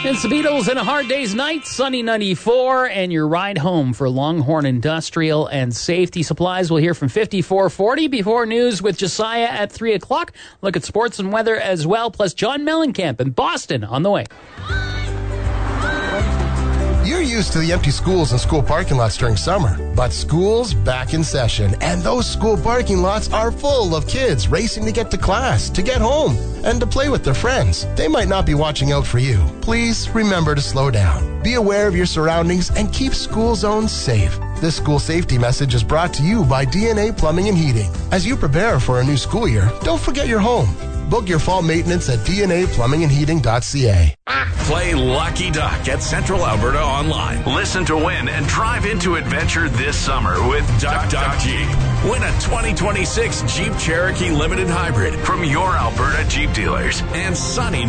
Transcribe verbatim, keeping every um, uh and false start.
It's the Beatles and a Hard Day's Night, Sunny ninety-four, and your ride home for Longhorn Industrial and Safety Supplies. We'll hear from fifty-four forty before news with Josiah at three o'clock. Look at sports and weather as well, plus John Mellencamp in Boston on the way. You're used to the empty schools and school parking lots during summer, but school's back in session, and those school parking lots are full of kids racing to get to class, to get home, and to play with their friends. They might not be watching out for you. Please remember to slow down. Be aware of your surroundings and keep school zones safe. This school safety message is brought to you by D N A Plumbing and Heating. As you prepare for a new school year, don't forget your home. Book your fall maintenance at d n a plumbing and heating dot c a. Play Lucky Duck at Central Alberta Online. Listen to win and drive into adventure this summer with Duck Duck Jeep. Win a twenty twenty-six Jeep Cherokee Limited Hybrid from your Alberta Jeep dealers. And Sunny